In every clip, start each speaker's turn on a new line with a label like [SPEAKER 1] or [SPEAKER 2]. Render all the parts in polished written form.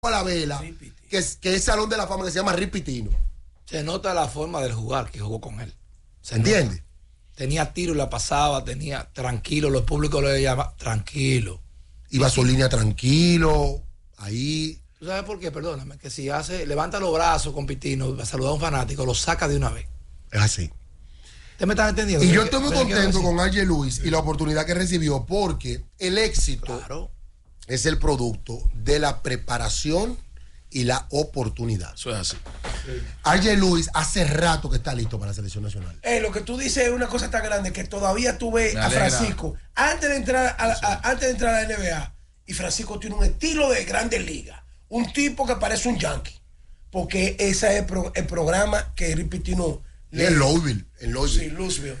[SPEAKER 1] a la vela, que es Salón de la Fama, que se llama Rick Pitino.
[SPEAKER 2] Se nota la forma del jugar que jugó con él.
[SPEAKER 1] ¿Se entiende?
[SPEAKER 2] Tenía tiro y la pasaba, tenía tranquilo, los públicos le llaman tranquilo.
[SPEAKER 1] Iba a su línea tranquilo, ahí.
[SPEAKER 2] ¿Tú sabes por qué? Perdóname, que si levanta los brazos con Pitino a saludar a un fanático, lo saca de una vez.
[SPEAKER 1] Es así.
[SPEAKER 2] ¿Usted me está entendiendo?
[SPEAKER 1] Y yo estoy muy contento con R.J. Lewis y la oportunidad que recibió, porque el éxito es el producto de la preparación y la oportunidad.
[SPEAKER 3] Eso es así.
[SPEAKER 1] R.J. Lewis hace rato que está listo para la selección nacional.
[SPEAKER 4] Lo que tú dices es una cosa tan grande que todavía tuve a Francisco antes de entrar a la NBA, y Francisco tiene un estilo de Grandes Ligas, un tipo que parece un yankee, porque ese es el programa que Rick Pitino
[SPEAKER 1] en Louisville.
[SPEAKER 4] Sí, Louisville.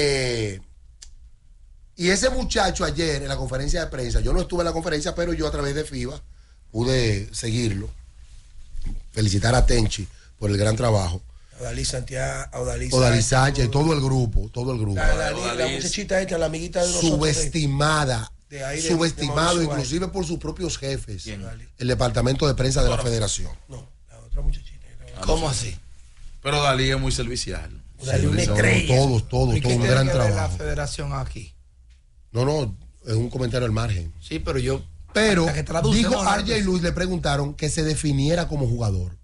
[SPEAKER 1] Y ese muchacho ayer en la conferencia de prensa, yo no estuve en la conferencia, pero yo a través de FIBA pude seguirlo. Felicitar a Tenchi por el gran trabajo.
[SPEAKER 4] Odalí Santiago,
[SPEAKER 1] Odalí Sánchez, todo el grupo.
[SPEAKER 4] La muchachita esta, la amiguita de nosotros.
[SPEAKER 1] Subestimado inclusive por sus propios jefes. ¿Quién? El departamento de prensa de la federación.
[SPEAKER 4] No, la otra muchachita.
[SPEAKER 2] ¿Cómo así?
[SPEAKER 3] Pero Dalí es muy servicial.
[SPEAKER 1] Todos, un gran trabajo.
[SPEAKER 2] La federación aquí.
[SPEAKER 1] No, es un comentario al margen.
[SPEAKER 2] Sí, pero yo...
[SPEAKER 1] Pero dijo R.J. Lewis, le preguntaron que se definiera como jugador.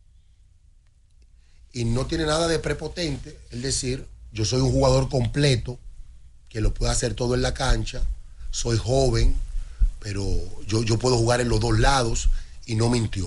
[SPEAKER 1] Y no tiene nada de prepotente, es decir, yo soy un jugador completo, que lo puede hacer todo en la cancha, soy joven, pero yo puedo jugar en los dos lados, y no mintió.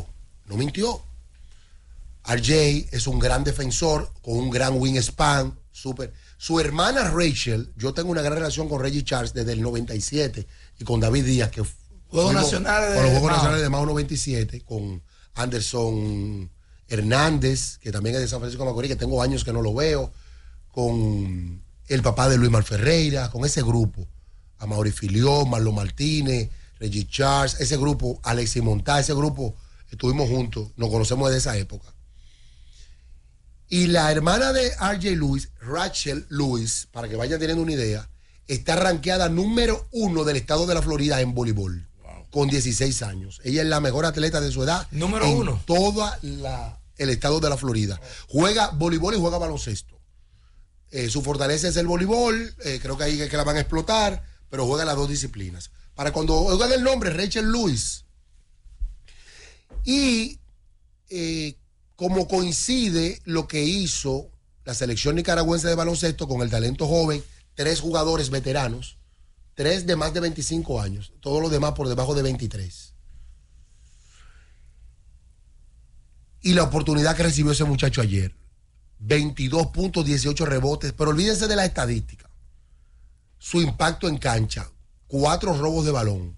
[SPEAKER 1] R.J. es un gran defensor, con un gran wingspan, súper. Su hermana Rachel, yo tengo una gran relación con Reggie Charles desde el 97, y con David Díaz, que
[SPEAKER 2] Juegos Nacionales
[SPEAKER 1] con los Juegos Nacionales de Mao 97, con Anderson Hernández, que también es de San Francisco de Macorís, que tengo años que no lo veo, con el papá de Luis Mar Ferreira, con ese grupo, a Mauri Filió, Marlon Martínez, Reggie Charles, ese grupo, Alexis Montá, ese grupo, estuvimos juntos, nos conocemos desde esa época. Y la hermana de R.J. Lewis, Rachel Lewis, para que vayan teniendo una idea, está rankeada número 1 del estado de la Florida en voleibol, con 16 años. Ella es la mejor atleta de su edad.
[SPEAKER 2] Número 1.
[SPEAKER 1] En todo el estado de la Florida. Juega voleibol y juega baloncesto. Su fortaleza es el voleibol, creo que ahí es que la van a explotar, pero juega las dos disciplinas. Para cuando oigan el nombre, Rachel Lewis. Y como coincide lo que hizo la selección nicaragüense de baloncesto con el talento joven, 3 jugadores veteranos, 3 de más de 25 años, todos los demás por debajo de 23. Y la oportunidad que recibió ese muchacho ayer, 22 puntos, 18 rebotes, pero olvídense de la estadística. Su impacto en cancha, 4 robos de balón,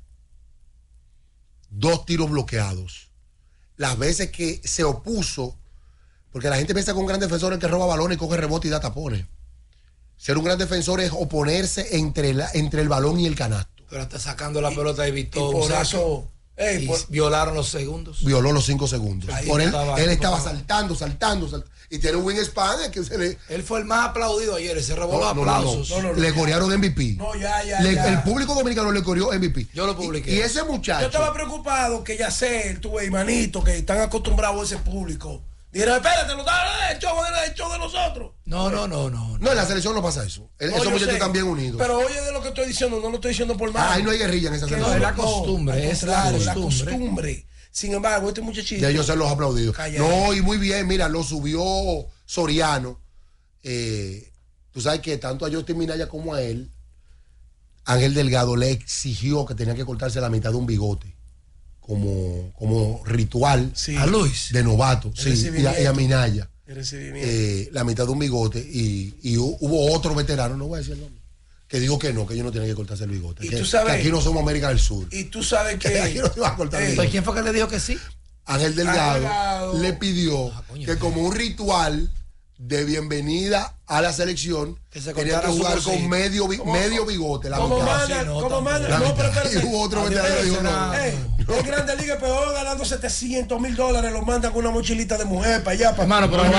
[SPEAKER 1] 2 tiros bloqueados. Las veces que se opuso, porque la gente piensa que un gran defensor es el que roba balones y coge rebote y da tapones. Ser un gran defensor es oponerse entre el balón y el canasto.
[SPEAKER 2] Pero está sacando la pelota de Víctor.
[SPEAKER 4] Por eso...
[SPEAKER 2] violaron los segundos.
[SPEAKER 1] Violó los 5 segundos.
[SPEAKER 2] Por
[SPEAKER 1] él estaba saltando. Y tiene un wingspan que se le...
[SPEAKER 2] Él fue el más aplaudido ayer. Se robó los aplausos.
[SPEAKER 1] Le corearon MVP. El público dominicano le coreó MVP.
[SPEAKER 2] Yo lo publiqué.
[SPEAKER 1] Y ese muchacho...
[SPEAKER 4] Yo estaba preocupado que Yacer, tu hermanito, que están acostumbrados a ese público, dijeron, espérate, lo da el show de nosotros.
[SPEAKER 1] No, en la selección no pasa eso. Esos muchachos están bien unidos.
[SPEAKER 4] Pero oye de lo que estoy diciendo, no lo estoy diciendo por mal.
[SPEAKER 1] Ahí no hay guerrilla en esa selección.
[SPEAKER 2] No, es la costumbre, es la costumbre.
[SPEAKER 4] Sin embargo, este muchachito...
[SPEAKER 1] De ellos ser los aplaudidos. No, y muy bien, mira, lo subió Soriano. Tú sabes que tanto a Justin Minaya como a él, Ángel Delgado le exigió que tenía que cortarse la mitad de un bigote. Como ritual,
[SPEAKER 4] sí,
[SPEAKER 1] a Luis de novato, sí, y a Minaya, la mitad de un bigote, y hubo otro veterano, no voy a decir el nombre, que dijo que no, que ellos no tienen que cortarse el bigote,
[SPEAKER 4] y
[SPEAKER 1] que,
[SPEAKER 4] tú sabes,
[SPEAKER 1] que aquí no somos América del Sur,
[SPEAKER 4] y tú sabes que
[SPEAKER 1] aquí no se va a cortar el bigote.
[SPEAKER 2] ¿Quién fue que le dijo que sí?
[SPEAKER 1] Ángel Delgado le pidió que como un ritual de bienvenida a la selección tenía que jugar con medio bigote.
[SPEAKER 4] Como manda, no, pero
[SPEAKER 1] y hubo otro veterano que dijo no.
[SPEAKER 4] El Grande Liga peor ganando $700,000, lo mandan con una mochilita de mujer para allá.
[SPEAKER 2] Hermano, pero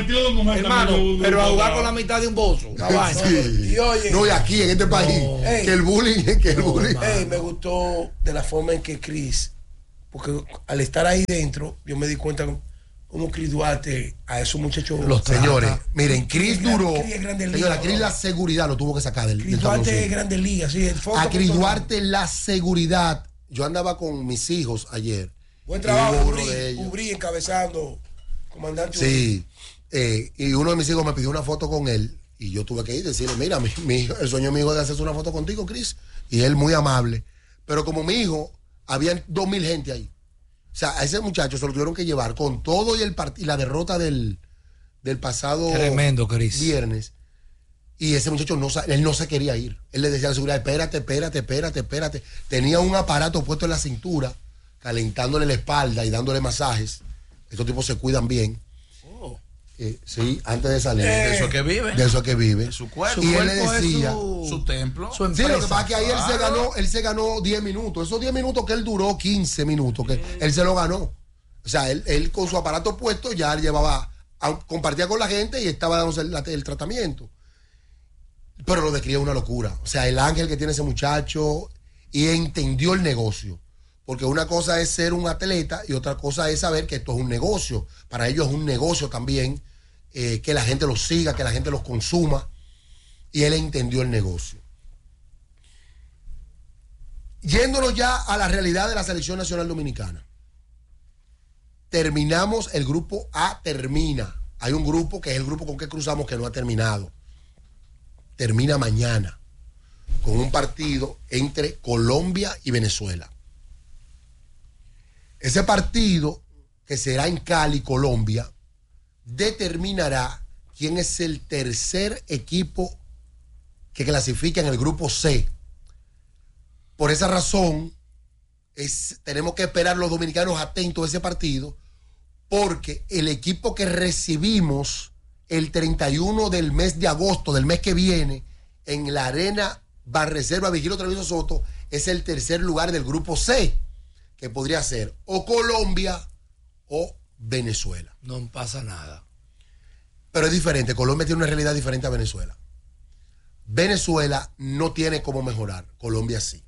[SPEAKER 2] a jugar con la mitad de un bolso.
[SPEAKER 1] Sí. Y oye, no, y aquí en este país, que el bullying.
[SPEAKER 4] Me gustó de la forma en que Chris porque al estar ahí dentro, yo me di cuenta cómo Chris Duarte a esos muchachos.
[SPEAKER 1] Los señores, miren, Chris duró.
[SPEAKER 4] Señora,
[SPEAKER 1] Chris la seguridad lo tuvo que sacar del
[SPEAKER 4] Chris Duarte es Grandes Ligas, sí.
[SPEAKER 1] A Chris Duarte la seguridad. Yo andaba con mis hijos ayer.
[SPEAKER 4] Buen trabajo, Ubrí encabezando, comandante.
[SPEAKER 1] Sí, y uno de mis hijos me pidió una foto con él y yo tuve que ir y decirle, mira, el sueño de mi hijo es de hacerse una foto contigo, Chris. Y él muy amable. Pero como mi hijo, habían 2,000 gente ahí. O sea, a ese muchacho se lo tuvieron que llevar con todo y la derrota del pasado
[SPEAKER 2] tremendo, Chris.
[SPEAKER 1] Viernes. Y ese muchacho él no se quería ir. Él le decía a la seguridad, espérate. Tenía un aparato puesto en la cintura, calentándole la espalda y dándole masajes. Estos tipos se cuidan bien. Sí, antes de salir.
[SPEAKER 3] De eso es que vive.
[SPEAKER 1] De eso es que vive.
[SPEAKER 3] Su cuerpo.
[SPEAKER 1] Y él le decía.
[SPEAKER 3] Su templo.
[SPEAKER 2] Su
[SPEAKER 1] Sí, lo que pasa es que ahí él se ganó 10 minutos. Esos 10 minutos que él duró, 15 minutos, que él se lo ganó. O sea, él con su aparato puesto ya llevaba, compartía con la gente y estaba dándose el tratamiento. Pero lo describía una locura. O sea, el ángel que tiene ese muchacho y entendió el negocio. Porque una cosa es ser un atleta y otra cosa es saber que esto es un negocio. Para ellos es un negocio también, que la gente los siga, que la gente los consuma. Y él entendió el negocio. Yéndonos ya a la realidad de la Selección Nacional Dominicana. Terminamos, el grupo A termina. Hay un grupo que es el grupo con que cruzamos que no ha terminado. Termina mañana con un partido entre Colombia y Venezuela. Ese partido, que será en Cali, Colombia, determinará quién es el tercer equipo que clasifica en el grupo C. Por esa razón, tenemos que esperar los dominicanos atentos a ese partido, porque el equipo que recibimos el 31 del mes de agosto, del mes que viene, en la Arena Banreserva Vigilio Travieso Soto, es el tercer lugar del grupo C, que podría ser o Colombia o Venezuela.
[SPEAKER 2] No pasa nada.
[SPEAKER 1] Pero es diferente. Colombia tiene una realidad diferente a Venezuela. Venezuela no tiene cómo mejorar. Colombia sí.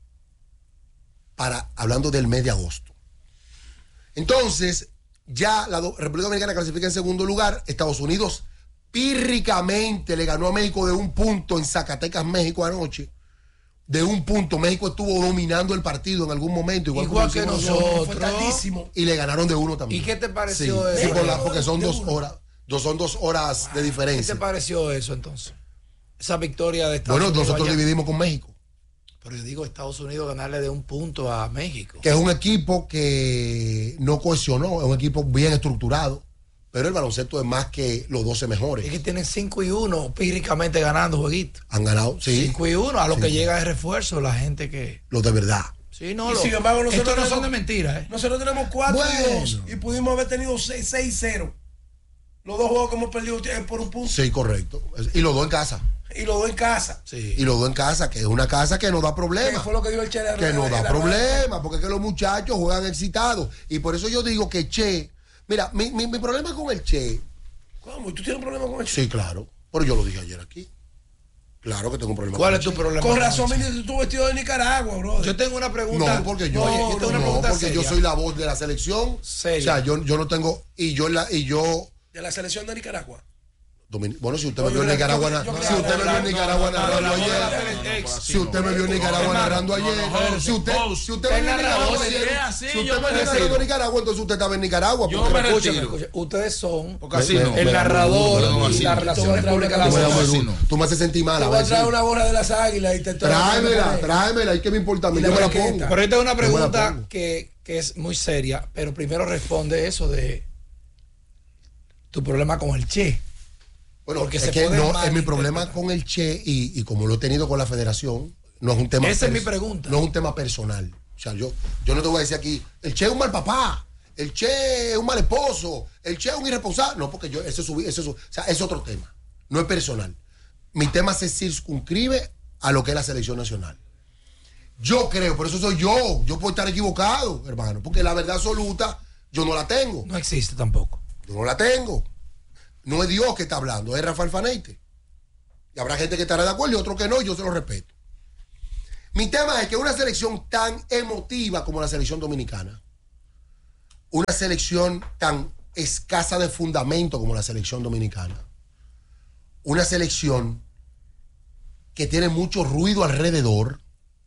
[SPEAKER 1] Hablando del mes de agosto. Entonces, ya la República Dominicana clasifica en segundo lugar. Estados Unidos pírricamente le ganó a México de 1 punto en Zacatecas, México, anoche. De 1 punto. México estuvo dominando el partido en algún momento.
[SPEAKER 2] Igual que nosotros.
[SPEAKER 4] Fue tardísimo.
[SPEAKER 1] Y le ganaron de 1 también.
[SPEAKER 2] ¿Y qué te pareció
[SPEAKER 1] eso? Sí, porque son
[SPEAKER 4] de
[SPEAKER 1] 2
[SPEAKER 4] uno.
[SPEAKER 1] horas. Son 2 horas de diferencia.
[SPEAKER 2] ¿Qué te pareció eso entonces? Esa victoria de Estados Unidos.
[SPEAKER 1] Bueno, nosotros
[SPEAKER 2] allá.
[SPEAKER 1] dividimos con México.
[SPEAKER 2] Pero yo digo, Estados Unidos ganarle de 1 punto a México.
[SPEAKER 1] Que es un equipo que no cohesionó, es un equipo bien estructurado, pero el baloncesto es más que los 12 mejores.
[SPEAKER 2] Es que tienen 5-1 pírricamente ganando jueguitos.
[SPEAKER 1] Han ganado, sí.
[SPEAKER 2] 5-1, a lo que llega es refuerzo, la gente que...
[SPEAKER 1] Los de verdad.
[SPEAKER 2] Sí, no,
[SPEAKER 4] Y sin embargo, nosotros
[SPEAKER 2] estos no son
[SPEAKER 4] tenemos-
[SPEAKER 2] de mentira, ¿eh?
[SPEAKER 4] Nosotros tenemos 4-2
[SPEAKER 1] Bueno.
[SPEAKER 4] y pudimos haber tenido 6-0. Los 2 juegos que hemos perdido por 1 punto.
[SPEAKER 1] Sí, correcto. Y los 2 en casa.
[SPEAKER 4] Y los 2 en casa.
[SPEAKER 2] Sí.
[SPEAKER 1] Y los 2 en casa, que es una casa que no da
[SPEAKER 4] Que
[SPEAKER 1] problemas.
[SPEAKER 4] fue lo que dijo el Che.
[SPEAKER 1] Que no da problemas, porque es que los muchachos juegan excitados. Y por eso yo digo que Che, mira, mi problema con el Che,
[SPEAKER 4] ¿Cómo? ¿Y tú tienes un problema con el Che?
[SPEAKER 1] sí, claro, pero yo lo dije ayer aquí. Claro que tengo un problema
[SPEAKER 2] ¿Cuál
[SPEAKER 1] con
[SPEAKER 2] es
[SPEAKER 1] el
[SPEAKER 2] tu
[SPEAKER 1] Che.
[SPEAKER 2] problema?
[SPEAKER 4] Con razón, mire, tú estás vestido de Nicaragua, bro.
[SPEAKER 2] Yo tengo una pregunta.
[SPEAKER 1] No, porque yo,
[SPEAKER 2] Oye, yo tengo una pregunta
[SPEAKER 1] porque yo
[SPEAKER 2] seria.
[SPEAKER 1] soy la voz de la selección.
[SPEAKER 2] Seria.
[SPEAKER 1] O sea, yo no tengo, y yo
[SPEAKER 4] De la selección de Nicaragua.
[SPEAKER 1] bueno, si usted
[SPEAKER 4] No,
[SPEAKER 1] me vio en
[SPEAKER 4] yo-
[SPEAKER 1] Nicaragua,
[SPEAKER 4] yo- yo-
[SPEAKER 1] si usted me vio en Nicaragua narrando
[SPEAKER 3] no,
[SPEAKER 1] ayer, si usted me vio en Nicaragua narrando ayer, si usted me vio en Nicaragua ayer,
[SPEAKER 3] así,
[SPEAKER 1] si
[SPEAKER 3] yo
[SPEAKER 1] usted
[SPEAKER 3] me
[SPEAKER 1] me vio
[SPEAKER 3] retiro.
[SPEAKER 1] en Nicaragua, entonces usted estaba en Nicaragua.
[SPEAKER 3] Yo
[SPEAKER 1] porque-
[SPEAKER 3] me
[SPEAKER 2] Escúchame,
[SPEAKER 3] retiro.
[SPEAKER 2] escúchame. Ustedes son
[SPEAKER 3] Porque así no.
[SPEAKER 2] el narrador
[SPEAKER 3] No,
[SPEAKER 2] y
[SPEAKER 3] así
[SPEAKER 2] las
[SPEAKER 3] no.
[SPEAKER 2] relaciones públicas de
[SPEAKER 1] Tú me
[SPEAKER 2] la
[SPEAKER 1] das muy
[SPEAKER 3] así
[SPEAKER 1] duro.
[SPEAKER 3] no.
[SPEAKER 1] Tú me haces sentir mal.
[SPEAKER 4] Te
[SPEAKER 1] a
[SPEAKER 4] voy a
[SPEAKER 1] ver,
[SPEAKER 4] traer
[SPEAKER 1] sí.
[SPEAKER 4] una gorra de las águilas y te
[SPEAKER 1] Tráemela, ¿y qué me importa a mí?
[SPEAKER 4] Y
[SPEAKER 1] Yo
[SPEAKER 4] la
[SPEAKER 1] me la
[SPEAKER 4] baqueta.
[SPEAKER 1] pongo.
[SPEAKER 2] Pero esta es una
[SPEAKER 1] Yo me la
[SPEAKER 2] pregunta
[SPEAKER 1] pongo.
[SPEAKER 2] que es muy seria, pero primero responde eso de tu problema con el Che.
[SPEAKER 1] Bueno,
[SPEAKER 2] Porque
[SPEAKER 1] es
[SPEAKER 2] se
[SPEAKER 1] que
[SPEAKER 2] puede
[SPEAKER 1] no, es mi
[SPEAKER 2] malinterpretar.
[SPEAKER 1] problema con el Che y como lo he tenido con la federación, no es un tema.
[SPEAKER 2] Esa es mi pregunta.
[SPEAKER 1] No es un tema personal. O sea, yo no te voy a decir aquí, el Che es un mal papá, el Che es un mal esposo, el Che es un irresponsable. No, porque o sea, es otro tema. No es personal. Mi tema se circunscribe a lo que es la selección nacional. Yo creo, por eso soy yo. Yo puedo estar equivocado, hermano, porque la verdad absoluta yo no la tengo.
[SPEAKER 2] No existe tampoco.
[SPEAKER 1] Yo no la tengo. No es Dios que está hablando, es Rafael Faneite. Y habrá gente que estará de acuerdo y otro que no, y yo se lo respeto. Mi tema es que una selección tan emotiva como la selección dominicana, una selección tan escasa de fundamento como la selección dominicana, una selección que tiene mucho ruido alrededor,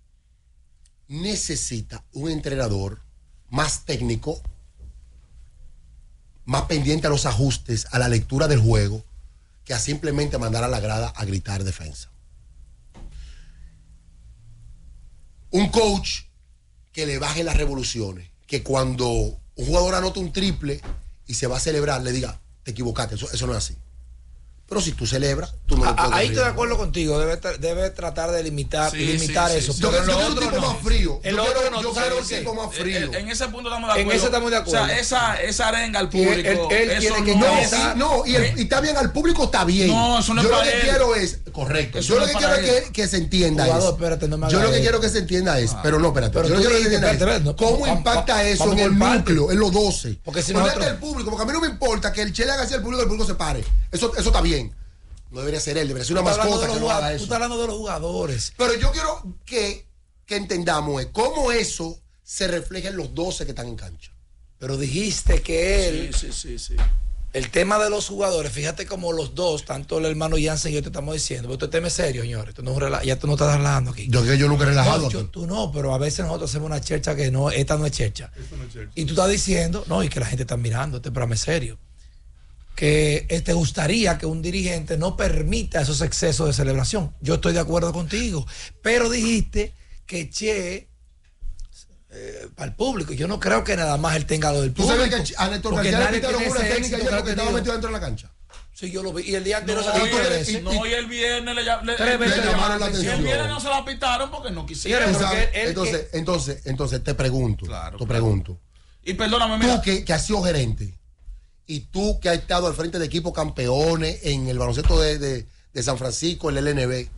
[SPEAKER 1] necesita un entrenador más técnico, más pendiente a los ajustes, a la lectura del juego, que a simplemente mandar a la grada a gritar defensa. Un coach que le baje las revoluciones, que cuando un jugador anota un triple y se va a celebrar, le diga, te equivocaste, eso no es así. Pero si tú celebras, tú no lo puedes.
[SPEAKER 2] Ahí estoy de acuerdo contigo, debe tratar de limitar eso.
[SPEAKER 1] Yo quiero un tipo más frío. Yo quiero un tipo más frío.
[SPEAKER 3] En ese punto estamos de acuerdo.
[SPEAKER 2] En eso estamos de acuerdo.
[SPEAKER 3] O sea, esa arenga al público.
[SPEAKER 2] Él tiene que
[SPEAKER 1] y está bien, al público está bien.
[SPEAKER 3] No, eso no es
[SPEAKER 1] yo
[SPEAKER 3] para
[SPEAKER 1] lo que
[SPEAKER 3] él.
[SPEAKER 1] quiero es, correcto.
[SPEAKER 3] Eso
[SPEAKER 1] Yo
[SPEAKER 3] no
[SPEAKER 1] lo que
[SPEAKER 3] es para
[SPEAKER 1] quiero
[SPEAKER 3] él.
[SPEAKER 1] es que se entienda
[SPEAKER 2] Jugador,
[SPEAKER 1] eso.
[SPEAKER 2] espérate, no me
[SPEAKER 1] Yo
[SPEAKER 2] hagas
[SPEAKER 1] lo que
[SPEAKER 2] eso.
[SPEAKER 1] quiero que se entienda es, pero no, espérate.
[SPEAKER 2] Pero
[SPEAKER 1] Yo lo que
[SPEAKER 2] tú
[SPEAKER 1] quiero que se
[SPEAKER 2] dijiste,
[SPEAKER 1] entienda
[SPEAKER 2] espérate,
[SPEAKER 1] es cómo
[SPEAKER 2] vamos,
[SPEAKER 1] impacta eso
[SPEAKER 2] vamos
[SPEAKER 1] en el
[SPEAKER 2] por parte.
[SPEAKER 1] núcleo, en los 12.
[SPEAKER 2] Porque si
[SPEAKER 1] Olvídate
[SPEAKER 2] nosotros-
[SPEAKER 1] del público, porque a mí no me importa que el Che le haga así al público se pare. Eso está bien. No debería ser él, debería ser una mascota que no haga
[SPEAKER 2] Tú
[SPEAKER 1] eso.
[SPEAKER 2] estás hablando de los jugadores.
[SPEAKER 1] Pero yo quiero que entendamos cómo eso se refleja en los 12 que están en cancha.
[SPEAKER 2] Pero dijiste que él,
[SPEAKER 3] Sí.
[SPEAKER 2] el tema de los jugadores, fíjate como los dos, tanto el hermano Jansen y yo te estamos diciendo, pero este tema es serio, señores. Ya tú no estás relajando aquí.
[SPEAKER 1] Yo nunca he relajado.
[SPEAKER 2] No, tú no, pero a veces nosotros hacemos una chercha que no, esta no es chercha. Y tú estás diciendo, no, y que la gente está mirando, este programa es serio. Que te gustaría que un dirigente no permita esos excesos de celebración. Yo estoy de acuerdo contigo, pero dijiste que Che para el público, yo no creo que nada más él tenga lo del
[SPEAKER 1] ¿Tú
[SPEAKER 2] público.
[SPEAKER 1] sabes que a Néstor
[SPEAKER 2] porque
[SPEAKER 1] García le
[SPEAKER 2] nadie
[SPEAKER 1] quitaron
[SPEAKER 2] tiene
[SPEAKER 1] una
[SPEAKER 2] ese
[SPEAKER 1] técnica
[SPEAKER 2] éxito
[SPEAKER 1] ayer
[SPEAKER 2] que ha
[SPEAKER 1] porque estaba
[SPEAKER 2] tenido.
[SPEAKER 1] metido dentro de la cancha?
[SPEAKER 2] Sí, yo lo vi. Y el día entero
[SPEAKER 3] No,
[SPEAKER 2] se quitó tres veces.
[SPEAKER 3] y el viernes
[SPEAKER 2] Tres veces
[SPEAKER 1] le llamaron la atención.
[SPEAKER 3] El viernes no se la pitaron porque no quisieron.
[SPEAKER 2] Pero
[SPEAKER 1] ¿Sabes?
[SPEAKER 2] que él-
[SPEAKER 1] Entonces te pregunto,
[SPEAKER 3] Claro,
[SPEAKER 1] te
[SPEAKER 3] claro.
[SPEAKER 1] pregunto.
[SPEAKER 3] Y perdóname,
[SPEAKER 1] Tú
[SPEAKER 3] mira.
[SPEAKER 1] que has sido gerente y tú que has estado al frente de equipos campeones en el baloncesto de San Francisco, el LNB,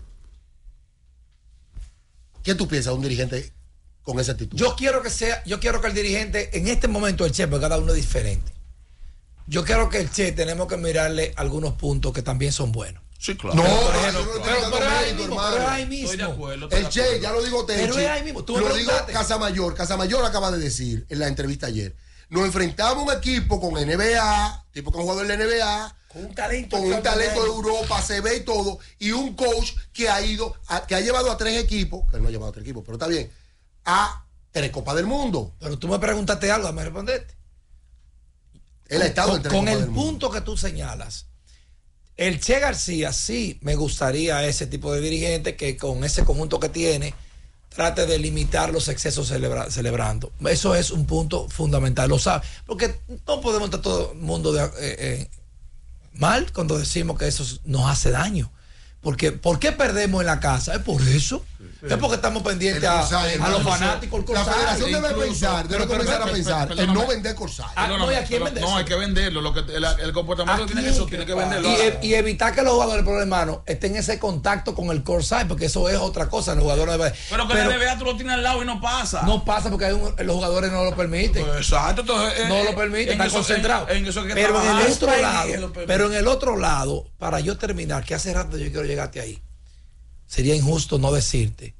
[SPEAKER 1] ¿qué tú piensas de un dirigente con esa actitud?
[SPEAKER 2] Yo quiero que el dirigente, en este momento el Che, porque cada uno es diferente. Yo creo que el Che tenemos que mirarle algunos puntos que también son buenos.
[SPEAKER 3] Sí, claro.
[SPEAKER 1] No,
[SPEAKER 2] Por
[SPEAKER 1] yo
[SPEAKER 2] ejemplo,
[SPEAKER 1] no estoy
[SPEAKER 2] pero
[SPEAKER 1] dando
[SPEAKER 2] es ahí
[SPEAKER 1] mérito,
[SPEAKER 2] mismo,
[SPEAKER 1] hermano.
[SPEAKER 2] pero es ahí mismo.
[SPEAKER 3] Estoy de acuerdo.
[SPEAKER 1] El Che, ya lo digo Techi,
[SPEAKER 2] Pero es ahí mismo, tú me
[SPEAKER 1] lo digo
[SPEAKER 2] preguntaste.
[SPEAKER 1] Casamayor. Casamayor acaba de decir en la entrevista ayer, nos enfrentamos a un equipo con NBA, tipo que han jugado en la NBA,
[SPEAKER 4] Con un talento.
[SPEAKER 1] con un talento de
[SPEAKER 4] extraordinario.
[SPEAKER 1] Europa, se ve y todo, y un coach que ha llevado a 3 equipos, que no ha llevado a 3 equipos, pero está bien, a 3 Copas del Mundo.
[SPEAKER 2] Pero tú me preguntaste algo, me respondiste.
[SPEAKER 1] Él ha estado en 3
[SPEAKER 2] Con
[SPEAKER 1] Copas
[SPEAKER 2] el
[SPEAKER 1] del Mundo.
[SPEAKER 2] punto que tú señalas, el Che García sí me gustaría ese tipo de dirigente que con ese conjunto que tiene trate de limitar los excesos celebrando. Eso es un punto fundamental, lo sabe, porque no podemos estar todo el mundo mal cuando decimos que eso nos hace daño. Porque, ¿por qué perdemos en la casa? Es por eso. Es porque estamos pendientes a los fanáticos.
[SPEAKER 1] La federación debe
[SPEAKER 3] incluso-
[SPEAKER 1] pensar, debe comenzar a pensar en
[SPEAKER 3] perdóname.
[SPEAKER 1] no vender Corsair.
[SPEAKER 2] No, ¿y a quién vende
[SPEAKER 3] No,
[SPEAKER 2] eso?
[SPEAKER 3] hay que venderlo. El comportamiento que tiene eso tiene que venderlo.
[SPEAKER 2] Y evitar que los jugadores, por hermano, estén en ese contacto con el courtside, porque eso es otra cosa. Los jugadores
[SPEAKER 3] Pero que la NBA tú lo tienes al lado y no pasa.
[SPEAKER 2] no pasa porque los jugadores no lo permiten.
[SPEAKER 3] Exacto. Entonces,
[SPEAKER 2] No lo permiten, están concentrados.
[SPEAKER 3] En eso hay que
[SPEAKER 2] Pero en
[SPEAKER 3] trabajar.
[SPEAKER 2] el otro
[SPEAKER 4] España
[SPEAKER 2] lado,
[SPEAKER 4] que lo permite.
[SPEAKER 2] pero en el otro lado, para yo terminar, que hace rato yo quiero llegarte ahí, sería injusto no decirte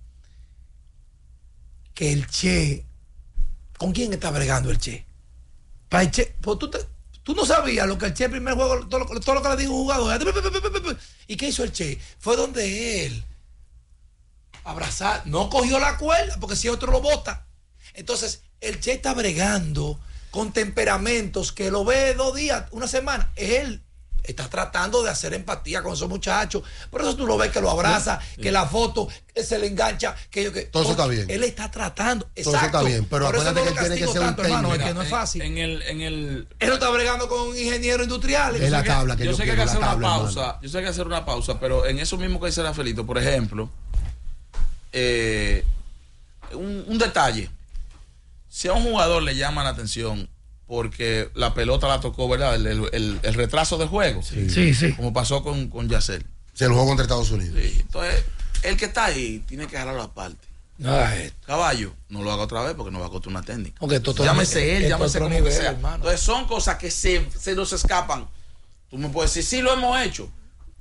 [SPEAKER 2] que el Che, ¿con quién está bregando el Che? Para el Che, pues tú no sabías lo que el Che el primer juego, todo lo que le dijo un jugador. ¿Y qué hizo el Che? Fue donde él abrazar, no cogió la cuerda, porque si otro lo bota. Entonces, el Che está bregando con temperamentos que lo ve 2 días, una semana. Él está tratando de hacer empatía con esos muchachos. Por eso tú lo ves que lo abraza, que la foto que se le engancha.
[SPEAKER 1] Todo eso está bien.
[SPEAKER 2] Él está tratando.
[SPEAKER 1] Todo eso
[SPEAKER 2] Exacto.
[SPEAKER 1] está bien, pero
[SPEAKER 2] por eso
[SPEAKER 1] acuérdate
[SPEAKER 2] no
[SPEAKER 1] que él
[SPEAKER 2] lo
[SPEAKER 1] tiene que
[SPEAKER 2] castigo
[SPEAKER 1] ser un
[SPEAKER 2] tanto, hermano,
[SPEAKER 1] técnico.
[SPEAKER 2] es que no es fácil.
[SPEAKER 3] Él
[SPEAKER 2] Él no está bregando con ingenieros industriales.
[SPEAKER 1] Es la tabla que
[SPEAKER 3] yo
[SPEAKER 1] yo
[SPEAKER 3] sé que hay
[SPEAKER 1] quiero,
[SPEAKER 3] que hacer
[SPEAKER 1] la
[SPEAKER 3] una
[SPEAKER 1] tabla,
[SPEAKER 3] pausa.
[SPEAKER 1] hermano.
[SPEAKER 3] Yo sé que hay que hacer una pausa, pero en eso mismo que dice Rafaelito, por ejemplo, un detalle. Si a un jugador le llama la atención porque la pelota la tocó, ¿verdad? El retraso de juego.
[SPEAKER 2] Sí.
[SPEAKER 3] Como pasó con Yacel.
[SPEAKER 1] Se lo jugó contra Estados Unidos.
[SPEAKER 3] Sí. Entonces, el que está ahí tiene que agarrarlo aparte.
[SPEAKER 2] Ay,
[SPEAKER 3] Caballo, no lo haga otra vez porque no va a costar una técnica.
[SPEAKER 2] porque esto
[SPEAKER 3] Llámese él,
[SPEAKER 2] es
[SPEAKER 3] llámese
[SPEAKER 2] otro
[SPEAKER 3] como
[SPEAKER 2] nivel,
[SPEAKER 3] que sea.
[SPEAKER 2] hermano.
[SPEAKER 3] Entonces son cosas que se nos escapan. Tú me puedes decir, sí lo hemos hecho.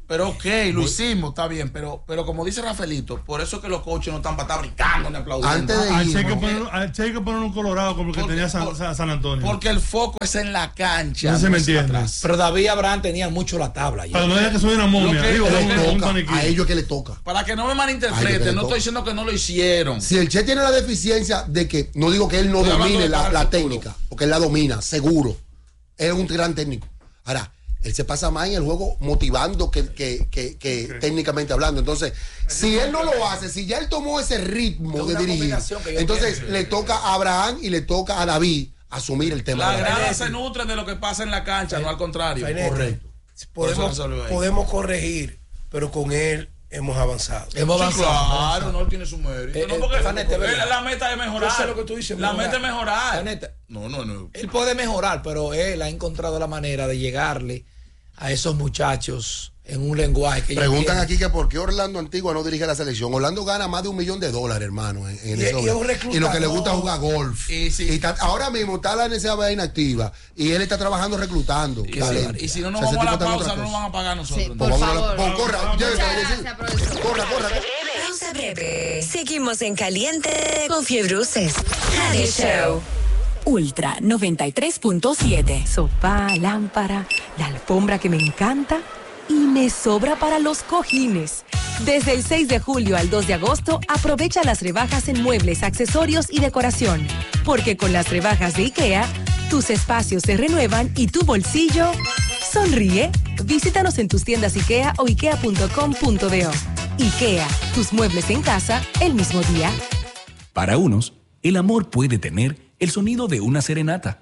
[SPEAKER 3] Pero ok, lo hicimos, está bien, pero como dice Rafaelito, por eso es que los coaches no están para estar brincando ni aplaudiendo.
[SPEAKER 1] Antes de
[SPEAKER 5] Al
[SPEAKER 1] ir,
[SPEAKER 5] Che hay que poner un colorado como el que tenía San Antonio.
[SPEAKER 3] Porque el foco es en la cancha.
[SPEAKER 5] No se me
[SPEAKER 3] es
[SPEAKER 5] entiende.
[SPEAKER 3] atrás.
[SPEAKER 2] Pero David y Abraham tenían mucho la tabla.
[SPEAKER 5] Para no diga que soy una momia.
[SPEAKER 3] Lo que-
[SPEAKER 5] Digo,
[SPEAKER 3] lo
[SPEAKER 5] un
[SPEAKER 3] que
[SPEAKER 1] toca,
[SPEAKER 5] paniquí.
[SPEAKER 1] a ellos que le toca.
[SPEAKER 3] Para que no me
[SPEAKER 1] Ay, que
[SPEAKER 3] malinterpreten,
[SPEAKER 1] le
[SPEAKER 3] no
[SPEAKER 1] toca.
[SPEAKER 3] estoy diciendo que no lo hicieron.
[SPEAKER 1] Si el Che tiene la deficiencia de que, no digo que él no
[SPEAKER 3] Estoy hablando
[SPEAKER 1] domine
[SPEAKER 3] de cara al
[SPEAKER 1] la
[SPEAKER 3] futuro.
[SPEAKER 1] técnica, porque él la domina, seguro. Es un gran técnico. Ahora, él se pasa más en el juego motivando que técnicamente hablando. Entonces, si él no lo hace, si ya él tomó ese ritmo
[SPEAKER 2] Es
[SPEAKER 1] de
[SPEAKER 2] una
[SPEAKER 1] dirigir,
[SPEAKER 2] combinación que yo
[SPEAKER 1] entonces
[SPEAKER 2] pienso.
[SPEAKER 1] le toca a Abraham y le toca a David asumir el tema.
[SPEAKER 3] La
[SPEAKER 1] de la
[SPEAKER 3] grada
[SPEAKER 1] técnica.
[SPEAKER 3] se nutre de lo que pasa en la cancha, no al contrario.
[SPEAKER 4] Fainete,
[SPEAKER 1] Correcto.
[SPEAKER 4] podemos corregir, pero con él hemos avanzado.
[SPEAKER 2] Hemos
[SPEAKER 3] Sí,
[SPEAKER 2] avanzado.
[SPEAKER 3] claro, no, él tiene su mérito. No, porque
[SPEAKER 2] Fanete, ¿verdad?
[SPEAKER 3] la meta es mejorar.
[SPEAKER 4] Yo sé lo que tú dices,
[SPEAKER 3] la
[SPEAKER 4] mejorar.
[SPEAKER 3] meta es mejorar.
[SPEAKER 2] Fanete,
[SPEAKER 3] No.
[SPEAKER 2] él puede mejorar, pero él ha encontrado la manera de llegarle a esos muchachos en un lenguaje que ellos
[SPEAKER 1] Preguntan
[SPEAKER 2] entienden.
[SPEAKER 1] aquí que por qué Orlando Antigua no dirige la selección. Orlando gana más de $1 millón, hermano. En
[SPEAKER 4] Y es un reclutador.
[SPEAKER 1] y lo que le gusta es jugar golf.
[SPEAKER 3] Y sí.
[SPEAKER 1] Ahora mismo está la NCAA inactiva y él está trabajando reclutando.
[SPEAKER 3] Y si no nos
[SPEAKER 1] O sea, ese
[SPEAKER 3] vamos a la
[SPEAKER 1] tipo está en
[SPEAKER 3] pausa,
[SPEAKER 1] otra
[SPEAKER 3] no nos
[SPEAKER 1] cosa.
[SPEAKER 3] van a pagar a nosotros.
[SPEAKER 6] Sí,
[SPEAKER 3] entonces.
[SPEAKER 6] por favor.
[SPEAKER 1] Corra, llévese,
[SPEAKER 6] Muchas
[SPEAKER 1] llévese.
[SPEAKER 6] gracias, profesor.
[SPEAKER 1] Corra.
[SPEAKER 7] Pausa breve. Seguimos en caliente con Fiebruces. Radio Show.
[SPEAKER 8] Ultra 93.7. Sofá, lámpara, la alfombra que me encanta y me sobra para los cojines. Desde el 6 de julio al 2 de agosto, aprovecha las rebajas en muebles, accesorios y decoración. Porque con las rebajas de IKEA, tus espacios se renuevan y tu bolsillo sonríe. Visítanos en tus tiendas IKEA o ikea.com.do. IKEA, tus muebles en casa el mismo día.
[SPEAKER 9] Para unos, el amor puede tener el sonido de una serenata.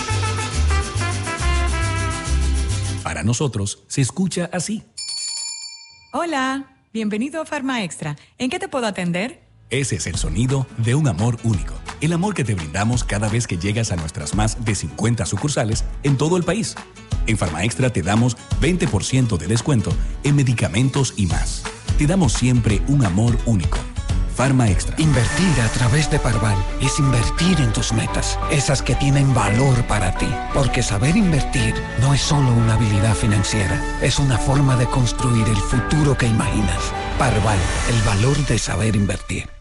[SPEAKER 9] Para nosotros, se escucha así.
[SPEAKER 10] Hola, bienvenido a Farma Extra. ¿En qué te puedo atender?
[SPEAKER 9] Ese es el sonido de un amor único. El amor que te brindamos cada vez que llegas a nuestras más de 50 sucursales en todo el país. En Farma Extra te damos 20% de descuento en medicamentos y más. Te damos siempre un amor único. Farma Extra.
[SPEAKER 11] Invertir a través de Parval es invertir en tus metas, esas que tienen valor para ti. Porque saber invertir no es solo una habilidad financiera, es una forma de construir el futuro que imaginas. Parval, el valor de saber invertir.